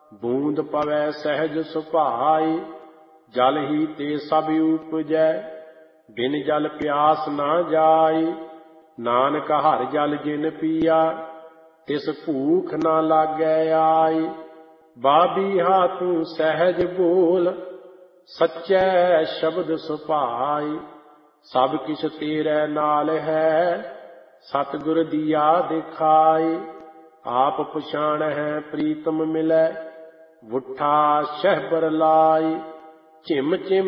बूंद पवै सहज सुभाई, जल ही ते सब उपजै। बिन जल प्यास ना जाई, नानक हर जल जिन पिया, तिस भूख ना लागै आई। बाबीहा तू सहज बोल, सच्चै शब्द सुभाई। सब किछ तेरे नाल है, सतगुर दिया दिखाई। आप पछाण है प्रीतम मिलै, वुठा शहबर लाई। झिम झिम